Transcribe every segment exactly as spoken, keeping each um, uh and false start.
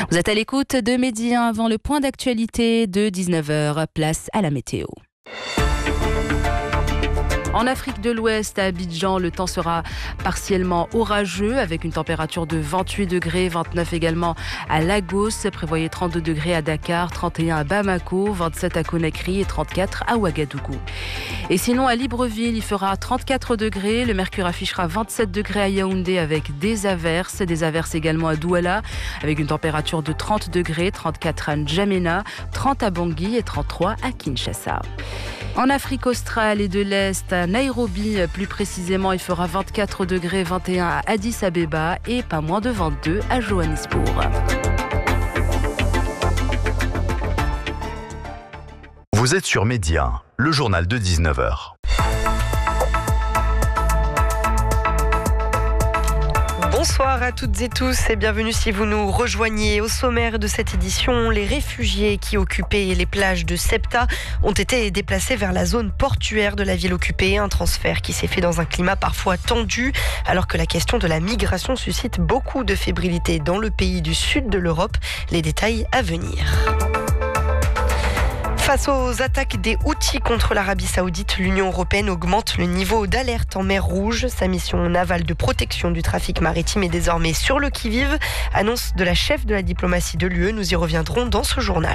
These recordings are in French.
Vous êtes à l'écoute de Midi un avant le point d'actualité de dix-neuf heures. Place à la météo. En Afrique de l'Ouest, à Abidjan, le temps sera partiellement orageux avec une température de vingt-huit degrés, vingt-neuf également à Lagos. Prévoyez trente-deux degrés à Dakar, trente et un à Bamako, vingt-sept à Conakry et trente-quatre à Ouagadougou. Et sinon, à Libreville, il fera trente-quatre degrés. Le mercure affichera vingt-sept degrés à Yaoundé avec des averses. Des averses également à Douala avec une température de trente degrés, trente-quatre à N'Djamena, trente à Bangui et trente-trois à Kinshasa. En Afrique australe et de l'Est, à Nairobi, plus précisément, il fera vingt-quatre degrés, vingt et un à Addis Abeba et pas moins de vingt-deux à Johannesburg. Vous êtes sur Média, le journal de dix-neuf heures. Bonsoir à toutes et tous et bienvenue si vous nous rejoignez. Au sommaire de cette édition, les réfugiés qui occupaient les plages de Ceuta ont été déplacés vers la zone portuaire de la ville occupée. Un transfert qui s'est fait dans un climat parfois tendu alors que la question de la migration suscite beaucoup de fébrilité dans le pays du sud de l'Europe. Les détails à venir. Face aux attaques des Houthis contre l'Arabie Saoudite, l'Union européenne augmente le niveau d'alerte en mer Rouge. Sa mission navale de protection du trafic maritime est désormais sur le qui-vive. Annonce de la chef de la diplomatie de l'U E. Nous y reviendrons dans ce journal.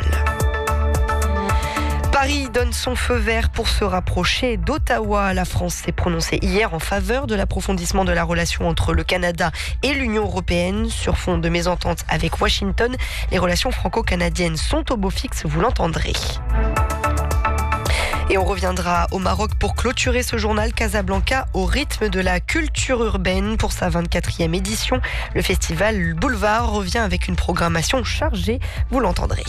Paris donne son feu vert pour se rapprocher d'Ottawa. La France s'est prononcée hier en faveur de l'approfondissement de la relation entre le Canada et l'Union européenne. Sur fond de mésentente avec Washington, les relations franco-canadiennes sont au beau fixe, vous l'entendrez. Et on reviendra au Maroc pour clôturer ce journal Casablanca au rythme de la culture urbaine pour sa vingt-quatrième édition. Le festival Boulevard revient avec une programmation chargée, vous l'entendrez.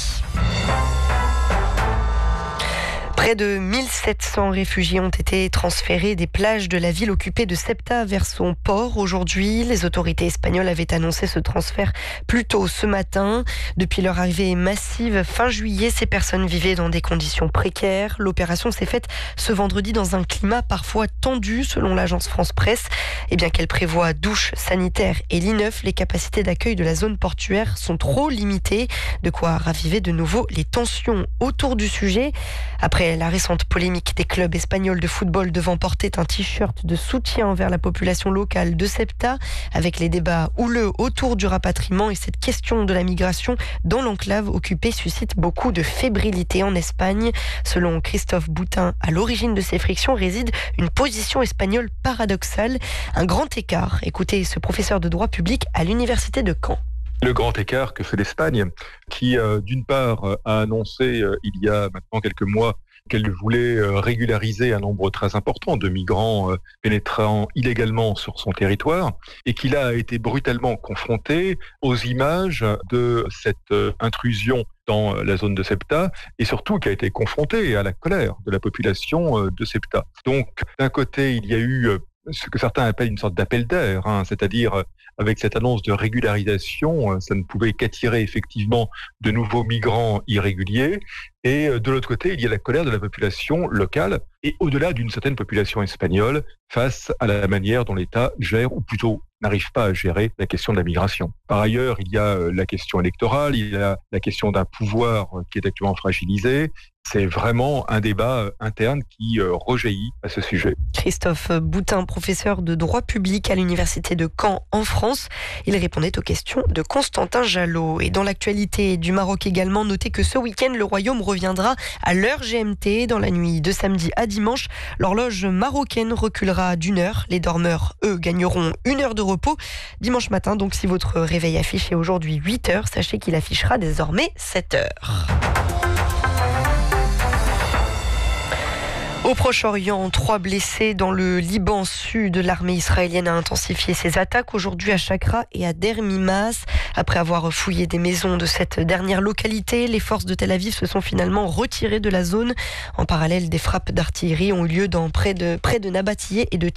Près de mille sept cents réfugiés ont été transférés des plages de la ville occupée de Ceuta vers son port. Aujourd'hui, les autorités espagnoles avaient annoncé ce transfert plus tôt ce matin. Depuis leur arrivée massive fin juillet, ces personnes vivaient dans des conditions précaires. L'opération s'est faite ce vendredi dans un climat parfois tendu selon l'agence France Presse. Et bien qu'elle prévoit douches sanitaires et lits neufs, les capacités d'accueil de la zone portuaire sont trop limitées. De quoi raviver de nouveau les tensions autour du sujet. Après la récente polémique des clubs espagnols de football devant porter un t-shirt de soutien envers la population locale de Ceuta, avec les débats houleux autour du rapatriement et cette question de la migration dans l'enclave occupée suscite beaucoup de fébrilité en Espagne. Selon Christophe Boutin, à l'origine de ces frictions réside une position espagnole paradoxale, un grand écart. Écoutez ce professeur de droit public à l'université de Caen. Le grand écart que fait l'Espagne, qui euh, d'une part euh, a annoncé euh, il y a maintenant quelques mois qu'elle voulait euh, régulariser un nombre très important de migrants euh, pénétrant illégalement sur son territoire, et qui là a été brutalement confronté aux images de cette euh, intrusion dans la zone de Ceuta, et surtout qui a été confronté à la colère de la population euh, de Ceuta. Donc d'un côté il y a eu euh, ce que certains appellent une sorte d'appel d'air, hein, c'est-à-dire avec cette annonce de régularisation, ça ne pouvait qu'attirer effectivement de nouveaux migrants irréguliers. Et de l'autre côté, il y a la colère de la population locale et au-delà d'une certaine population espagnole face à la manière dont l'État gère, ou plutôt n'arrive pas à gérer la question de la migration. Par ailleurs, il y a la question électorale, il y a la question d'un pouvoir qui est actuellement fragilisé. C'est vraiment un débat interne qui rejaillit à ce sujet. Christophe Boutin, professeur de droit public à l'université de Caen en France. Il répondait aux questions de Constantin Jallot. Et dans l'actualité du Maroc également, notez que ce week-end, le Royaume reviendra à l'heure G M T. Dans la nuit de samedi à dimanche, l'horloge marocaine reculera d'une heure. Les dormeurs, eux, gagneront une heure de repos. Dimanche matin, donc si votre réveil affichait aujourd'hui huit heures, sachez qu'il affichera désormais sept heures. Au Proche-Orient, trois blessés dans le Liban sud. L'armée israélienne a intensifié ses attaques aujourd'hui à Chakra et à Der Mimas. Après avoir fouillé des maisons de cette dernière localité, les forces de Tel Aviv se sont finalement retirées de la zone. En parallèle, des frappes d'artillerie ont eu lieu dans près de, près de Nabatillé et de